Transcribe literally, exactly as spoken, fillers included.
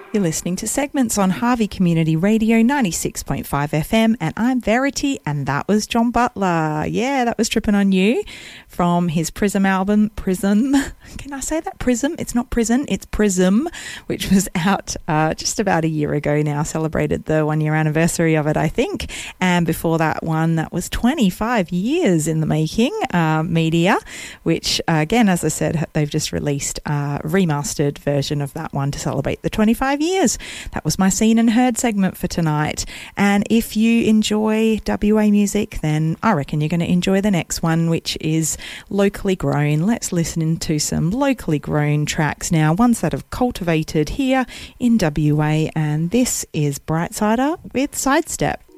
You're listening to Segments on Harvey Community Radio ninety-six point five F M, and I'm Verity, and that was John Butler. Yeah, that was Trippin' on You from his Prism album, Prism. Can I say that? Prism? It's not Prison, it's Prism, which was out uh, just about a year ago now, celebrated the one-year anniversary of it, I think. And before that one, that was twenty-five years in the making, uh, Media, which, uh, again, as I said, they've just released a remastered version of that one to celebrate the twenty-five years. That was my Seen and Heard segment for tonight. And if you enjoy W A music, then I reckon you're going to enjoy the next one, which is locally grown. Let's listen to some locally grown tracks now, ones that have cultivated here in W A, and this is Brightsider with Sidestep.